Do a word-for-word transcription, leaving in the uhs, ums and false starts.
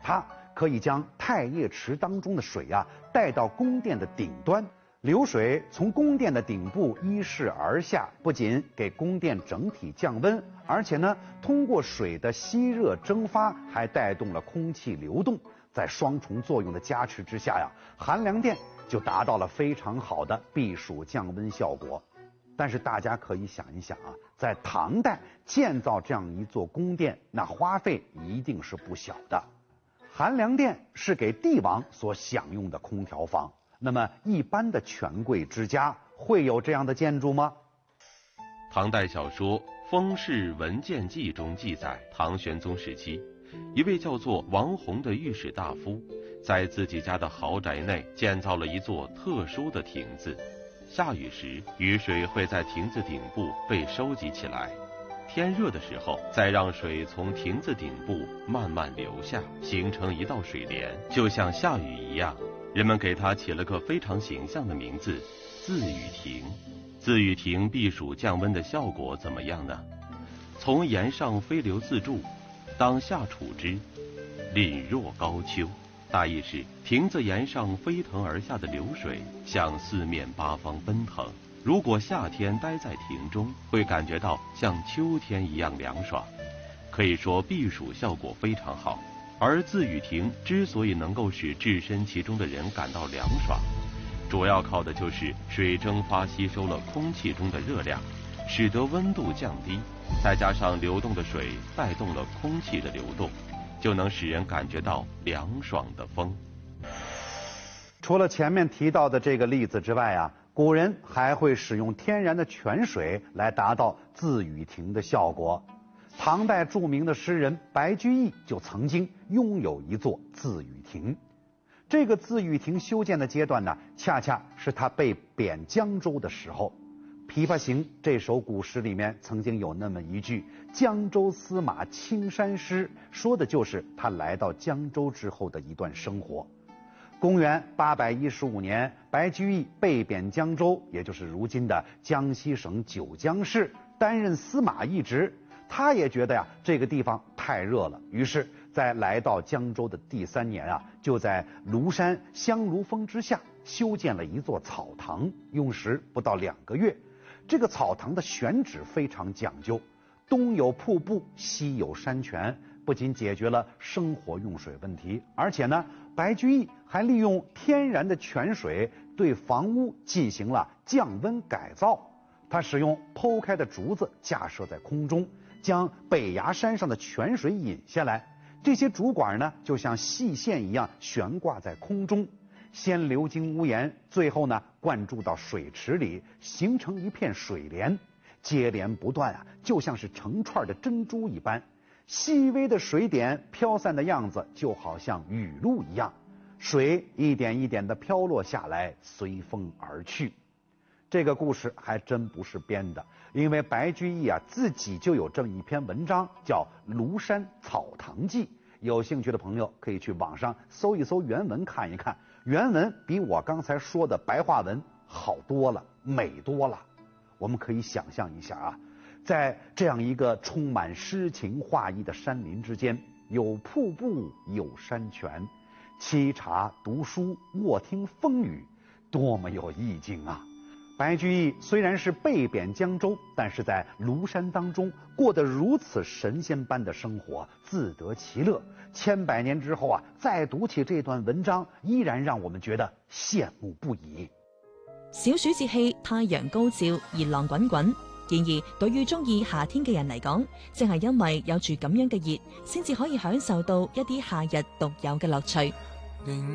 它可以将太液池当中的水啊带到宫殿的顶端。流水从宫殿的顶部依势而下，不仅给宫殿整体降温，而且呢，通过水的吸热蒸发，还带动了空气流动。在双重作用的加持之下呀，韩良殿就达到了非常好的避暑降温效果。但是大家可以想一想啊，在唐代建造这样一座宫殿，那花费一定是不小的。韩良殿是给帝王所享用的空调房。那么，一般的权贵之家会有这样的建筑吗？ 唐代小说《封氏文鉴记》中记载，唐玄宗时期，一位叫做王弘的御史大夫，在自己家的豪宅内建造了一座特殊的亭子。下雨时，雨水会在亭子顶部被收集起来，天热的时候，再让水从亭子顶部慢慢流下，形成一道水帘，就像下雨一样。人们给它起了个非常形象的名字——自雨亭。自雨亭避暑降温的效果怎么样呢？从檐上飞流自注，当下处之，凛若高秋。大意是，亭子檐上飞腾而下的流水向四面八方奔腾。如果夏天待在亭中，会感觉到像秋天一样凉爽，可以说避暑效果非常好。而自雨亭之所以能够使置身其中的人感到凉爽，主要靠的就是水蒸发吸收了空气中的热量，使得温度降低，再加上流动的水带动了空气的流动，就能使人感觉到凉爽的风。 除了前面提到的这个例子之外啊，古人还会使用天然的泉水来达到自雨亭的效果。唐代著名的诗人白居易就曾经拥有一座自雨亭。这个自雨亭修建的阶段呢，恰恰是他被贬江州的时候。《琵琶行》这首古诗里面曾经有那么一句“江州司马青衫湿”，说的就是他来到江州之后的一段生活。公元八百一十五年，白居易被贬江州，也就是如今的江西省九江市，担任司马一职。他也觉得呀，这个地方太热了，于是，在来到江州的第三年啊，就在庐山香炉峰之下修建了一座草堂，用时不到两个月。这个草堂的选址非常讲究，东有瀑布，西有山泉，不仅解决了生活用水问题，而且呢，白居易还利用天然的泉水对房屋进行了降温改造。他使用剖开的竹子架设在空中，将北崖山上的泉水引下来，这些竹管呢，就像细线一样悬挂在空中，先流经屋檐，最后呢灌注到水池里，形成一片水帘，接连不断啊，就像是成串的珍珠一般。细微的水点飘散的样子，就好像雨露一样，水一点一点地飘落下来，随风而去。这个故事还真不是编的，因为白居易啊自己就有这么一篇文章，叫《庐山草堂记》。有兴趣的朋友可以去网上搜一搜原文看一看，原文比我刚才说的白话文好多了，美多了。我们可以想象一下啊，在这样一个充满诗情画意的山林之间，有瀑布，有山泉，沏茶读书，卧听风雨，多么有意境啊！白居易虽然是被贬江州，但是在庐山当中过得如此神仙般的生活，自得其樂。千百年之後啊，再讀起這段文章，依然讓我們覺得羨慕不已。 小暑節氣，太陽高照，熱浪滾滾。然而，對於中意夏天嘅人嚟講，正係因為有住咁樣嘅熱，先至可以享受到一啲夏日獨有嘅樂趣。